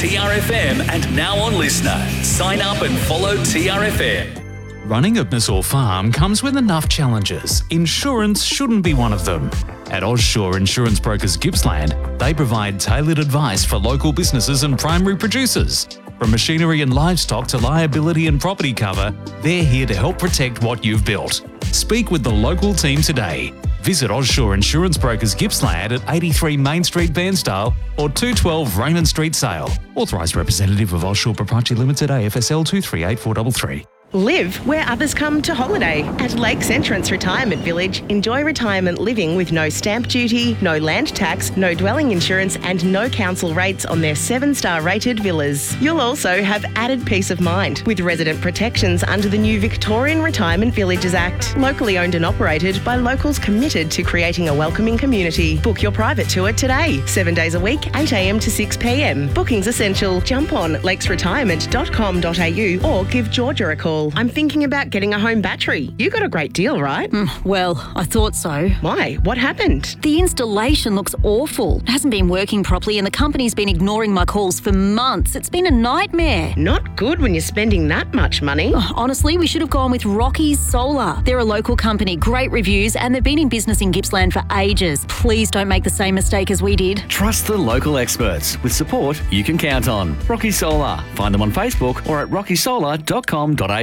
TRFM and now on Listener. Sign up and follow TRFM. Running a Missile farm comes with enough challenges. Insurance shouldn't be one of them. At Ozshore Insurance Brokers Gippsland, they provide tailored advice for local businesses and primary producers. From machinery and livestock to liability and property cover, they're here to help protect what you've built. Speak with the local team today. Visit Ozshore Insurance Brokers Gippsland at 83 Main Street, Bairnsdale or 212 Raymond Street, Sale. Authorised representative of Ozshore Proprietary Limited, AFSL 238433. Live where others come to holiday. At Lakes Entrance Retirement Village, enjoy retirement living with no stamp duty, no land tax, no dwelling insurance and no council rates on their 7-star rated villas. You'll also have added peace of mind with resident protections under the new Victorian Retirement Villages Act. Locally owned and operated by locals committed to creating a welcoming community. Book your private tour today. 7 days a week, 8 a.m. to 6 p.m. Bookings essential. Jump on lakesretirement.com.au or give Georgia a call. I'm thinking about getting a home battery. You got a great deal, right? Well, I thought so. Why? What happened? The installation looks awful. It hasn't been working properly and the company's been ignoring my calls for months. It's been a nightmare. Not good when you're spending that much money. Honestly, we should have gone with Rocky's Solar. They're a local company, great reviews, and they've been in business in Gippsland for ages. Please don't make the same mistake as we did. Trust the local experts with support you can count on. Rocky Solar. Find them on Facebook or at rockysolar.com.au.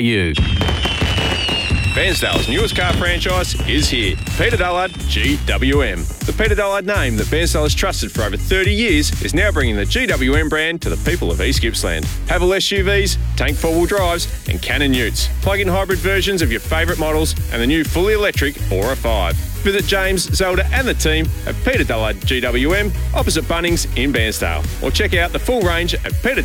Bairnsdale's newest car franchise is here. Peter Dullard GWM. The Peter Dullard name that Bairnsdale has trusted for over 30 years is now bringing the GWM brand to the people of East Gippsland. Haval SUVs, tank four-wheel drives and Cannon utes. Plug-in hybrid versions of your favourite models and the new fully electric Aura 5. Visit James, Zelda and the team at Peter Dullard GWM opposite Bunnings in Bairnsdale or check out the full range at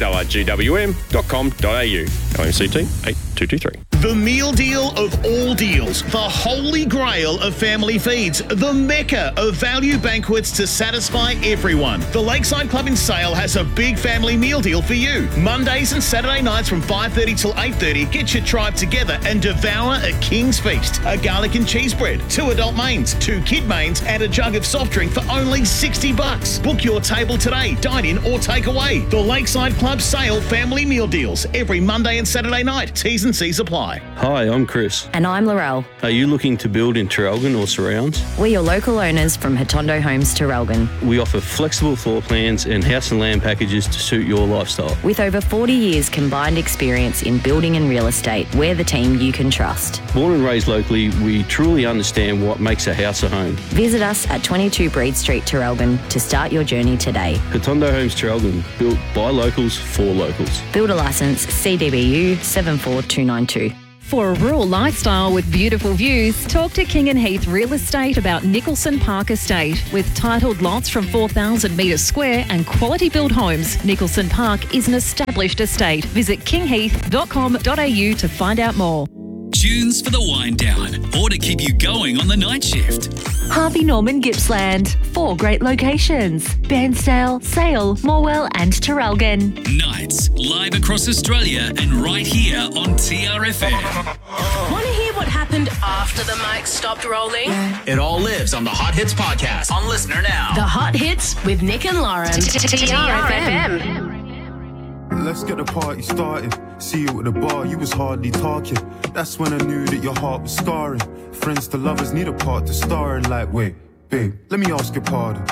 peterdullardgwm.com.au. LMCT 8223. The meal deal of all deals, the holy grail of family feeds, the mecca of value banquets to satisfy everyone. The Lakeside Club in Sale has a big family meal deal for you. Mondays and Saturday nights from 5:30 till 8:30, get your tribe together and devour a king's feast. A garlic and cheese bread, 2 adult mains, 2 kid mains, and a jug of soft drink for only $60. Book your table today, dine in or take away. The Lakeside Club Sale family meal deals every Monday and Saturday night. T's and C's apply. Hi, I'm Chris. And I'm Laurel. Are you looking to build in Traralgon or surrounds? We're your local owners from Hotondo Homes Traralgon. We offer flexible floor plans and house and land packages to suit your lifestyle. With over 40 years combined experience in building and real estate, we're the team you can trust. Born and raised locally, we truly understand what makes a house a home. Visit us at 22 Breed Street, Traralgon to start your journey today. Hotondo Homes Traralgon, built by locals for locals. Builder licence CDBU 74292. For a rural lifestyle with beautiful views, talk to King and Heath Real Estate about Nicholson Park Estate. With titled lots from 4,000 metres square and quality built homes, Nicholson Park is an established estate. Visit kingheath.com.au to find out more. Tunes for the wind down or to keep you going on the night shift. Harvey Norman Gippsland. 4 great locations: Bairnsdale, Sale, Morwell and Traralgon. Nights live across Australia and right here on TRFM. Want to hear what happened after the mic stopped rolling? It all lives on the Hot Hits podcast on Listener now. The Hot Hits with Nick and Lauren. TRFM. Let's get the party started. See you at the bar, you was hardly talking. That's when I knew that your heart was scarring. Friends to lovers need a part to star in. Like, wait, babe, let me ask your pardon.